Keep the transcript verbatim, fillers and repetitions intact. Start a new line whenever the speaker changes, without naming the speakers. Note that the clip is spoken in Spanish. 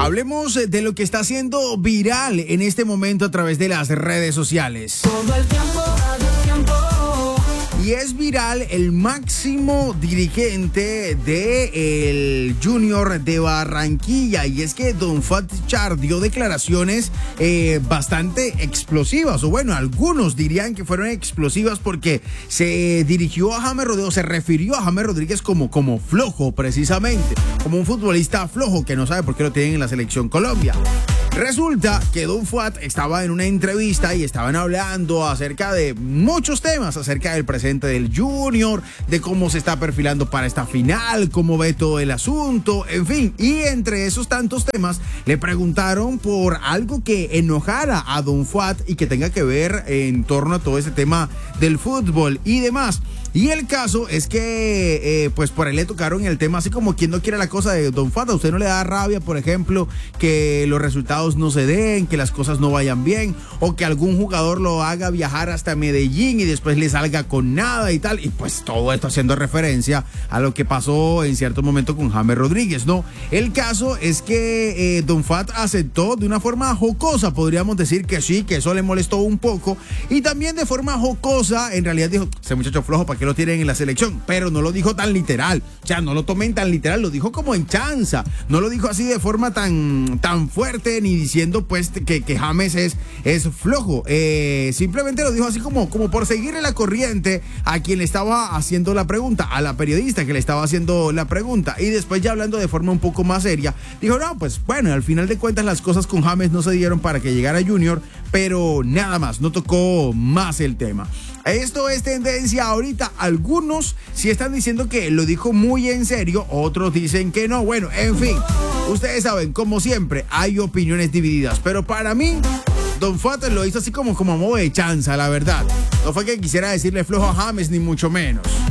Hablemos de lo que está haciendo viral en este momento a través de las redes sociales.
Todo el tiempo, todo el tiempo.
Y es viral el máximo dirigente del Junior de Barranquilla. Y es que Don Fat Char dio declaraciones eh, bastante explosivas. O bueno, algunos dirían que fueron explosivas porque se dirigió a James Rodríguez, se refirió a James Rodríguez como, como flojo, precisamente. Como un futbolista flojo que no sabe por qué lo tienen en la selección Colombia. Resulta que Don Fuat estaba en una entrevista y estaban hablando acerca de muchos temas, acerca del presente del Junior, de cómo se está perfilando para esta final, cómo ve todo el asunto, en fin. Y entre esos tantos temas le preguntaron por algo que enojara a Don Fuat y que tenga que ver en torno a todo ese tema del fútbol y demás. Y el caso es que, eh, pues por ahí le tocaron el tema, así como quien no quiere la cosa de Don Fuat. ¿A usted no le da rabia, por ejemplo, que los resultados no se den, que las cosas no vayan bien, o que algún jugador lo haga viajar hasta Medellín y después le salga con nada y tal? Y pues todo esto haciendo referencia a lo que pasó en cierto momento con James Rodríguez, ¿no? El caso es que eh, Don Fuat aceptó de una forma jocosa, podríamos decir que sí, que eso le molestó un poco, y también de forma jocosa, en realidad dijo, ese muchacho flojo, ¿para qué lo tienen en la selección? Pero no lo dijo tan literal, o sea, no lo tomen tan literal, lo dijo como en chanza, no lo dijo así de forma tan, tan fuerte, ni diciendo pues que, que James es, es flojo, eh, simplemente lo dijo así como, como por seguirle la corriente a quien le estaba haciendo la pregunta, a la periodista que le estaba haciendo la pregunta, y después ya hablando de forma un poco más seria, dijo, no, pues bueno, al final de cuentas las cosas con James no se dieron para que llegara Junior, pero nada más, no tocó más el tema. Esto es tendencia ahorita. Algunos sí están diciendo que lo dijo muy en serio, otros dicen que no. Bueno, en fin, ustedes saben, como siempre, hay opiniones divididas. Pero para mí, Don Fuat lo hizo así como, como a modo de chanza, la verdad. No fue que quisiera decirle flojo a James, ni mucho menos.